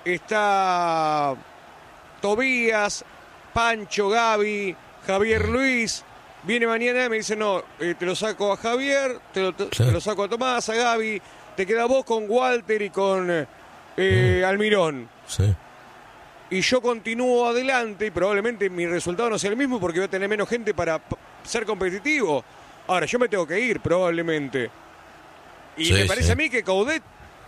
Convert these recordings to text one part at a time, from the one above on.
está Tobías, Pancho, Gaby, Javier Luis. Viene mañana y me dice, no, te lo saco a Javier, te lo saco a Tomás, a Gaby, te queda vos con Walter y con Almirón. Sí. Y yo continúo adelante y probablemente mi resultado no sea el mismo porque voy a tener menos gente para ser competitivo. Ahora, yo me tengo que ir probablemente. Y me parece a mí que Coudet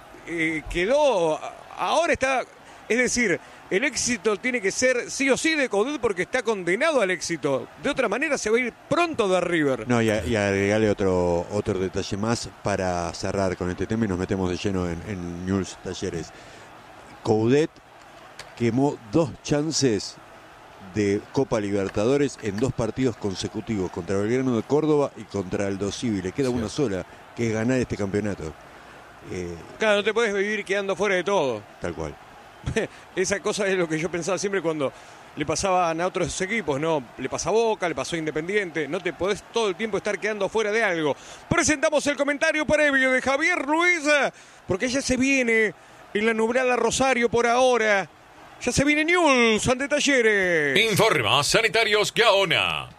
quedó, ahora está, es decir, el éxito tiene que ser sí o sí de Coudet porque está condenado al éxito. De otra manera se va a ir pronto de River. No, y agregarle otro detalle más para cerrar con este tema y nos metemos de lleno en Newell's Talleres. Coudet quemó 2 chances de Copa Libertadores en 2 partidos consecutivos, contra Belgrano de Córdoba y contra Aldo Civi. Le queda una sola, que es ganar este campeonato. Claro, no te puedes vivir quedando fuera de todo. Tal cual. Esa cosa es lo que yo pensaba siempre cuando le pasaban a otros equipos, ¿no? Le pasa a Boca, le pasó a Independiente. No te podés todo el tiempo estar quedando fuera de algo. Presentamos el comentario previo de Javier Luis, porque ya se viene en la nublada Rosario por ahora. Ya se viene Newell's ante Talleres. Informa Sanitarios Gaona.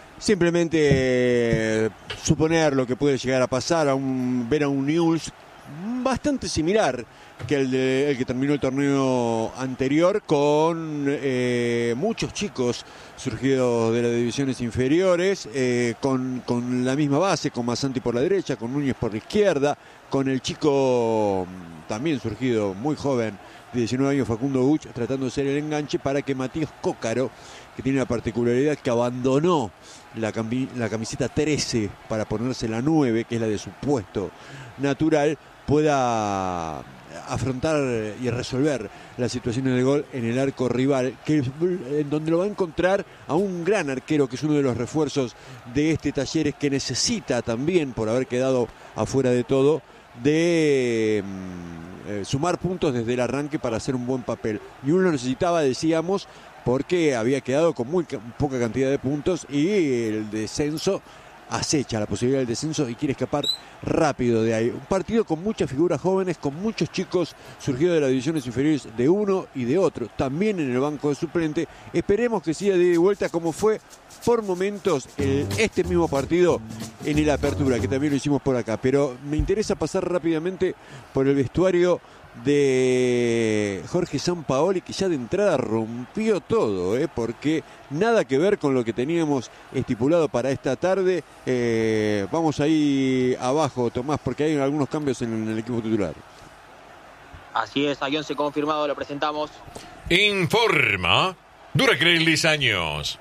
Simplemente suponer lo que puede llegar a pasar, ver a un Newell's bastante similar que el que terminó el torneo anterior, con muchos chicos surgidos de las divisiones inferiores, con la misma base, con Masanti por la derecha, con Núñez por la izquierda, con el chico también surgido muy joven, de 19 años, Facundo Buch, tratando de ser el enganche para que Matías Cócaro, que tiene la particularidad que abandonó la camiseta 13 para ponerse la 9, que es la de su puesto natural, pueda afrontar y resolver las situaciones de gol en el arco rival, en donde lo va a encontrar a un gran arquero, que es uno de los refuerzos de este Talleres, que necesita también, por haber quedado afuera de todo, de sumar puntos desde el arranque para hacer un buen papel. Y uno lo necesitaba, decíamos, porque había quedado con muy poca cantidad de puntos y el descenso acecha, la posibilidad del descenso, y quiere escapar rápido de ahí. Un partido con muchas figuras jóvenes, con muchos chicos surgidos de las divisiones inferiores de uno y de otro, también en el banco de suplente. Esperemos que siga de ida y vuelta como fue por momentos este mismo partido en el Apertura, que también lo hicimos por acá. Pero me interesa pasar rápidamente por el vestuario de Jorge Sampaoli, que ya de entrada rompió todo, porque nada que ver con lo que teníamos estipulado para esta tarde. Vamos ahí abajo, Tomás, porque hay algunos cambios en el equipo titular. Así es, avión se confirmado, lo presentamos. Informa Duracell Diseños.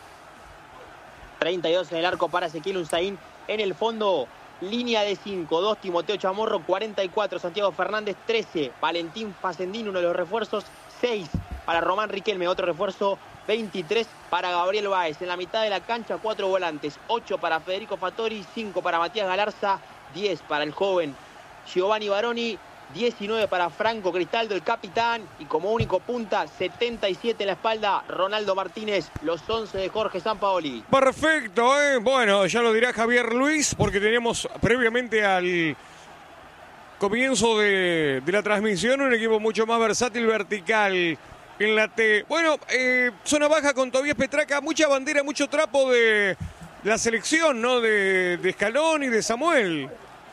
32 en el arco para Ezequiel Unzaín. En el fondo, línea de 5, 2 Timoteo Chamorro, 44 Santiago Fernández, 13 Valentín Facendín, uno de los refuerzos, 6 para Román Riquelme, otro refuerzo, 23 para Gabriel Báez. En la mitad de la cancha, 4 volantes, 8 para Federico Fattori, 5 para Matías Galarza, 10 para el joven Giovanni Baroni, 19 para Franco Cristaldo, el capitán, y como único punta, 77 en la espalda, Ronaldo Martínez, los 11 de Jorge Sampaoli. Perfecto, bueno, ya lo dirá Javier Luis, porque teníamos previamente al comienzo de la transmisión un equipo mucho más versátil, vertical en la T. Bueno, zona baja con Tobías Petraca, mucha bandera, mucho trapo de la selección, ¿no? De Scaloni y de Samuel.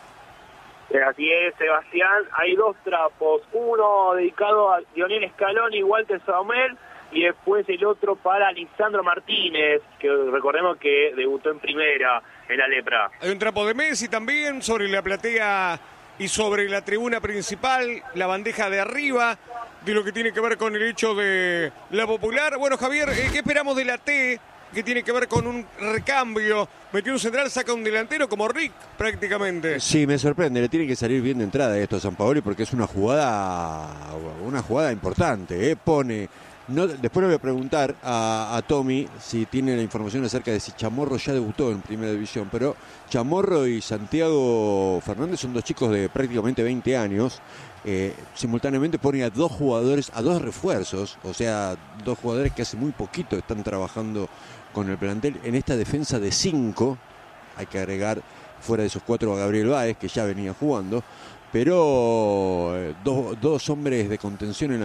Así es, Sebastián, hay 2 trapos, uno dedicado a Lionel Scaloni y Walter Samuel, y después el otro para Lisandro Martínez, que recordemos que debutó en primera en la Lepra. Hay un trapo de Messi también sobre la platea y sobre la tribuna principal, la bandeja de arriba, de lo que tiene que ver con el hecho de la Popular. Bueno, Javier, ¿qué esperamos de la T? Que tiene que ver con un recambio, metió un central, saca un delantero como Rick prácticamente. Sí, me sorprende, le tiene que salir bien de entrada esto a Sampaoli, porque es una jugada importante, pone, no, después le voy a preguntar a Tommy si tiene la información acerca de si Chamorro ya debutó en Primera División, pero Chamorro y Santiago Fernández son 2 chicos de prácticamente 20 años. Simultáneamente pone a 2 jugadores, a 2 refuerzos, o sea, 2 jugadores que hace muy poquito están trabajando con el plantel en esta defensa de 5. Hay que agregar fuera de esos 4 a Gabriel Báez, que ya venía jugando, pero dos hombres de contención en la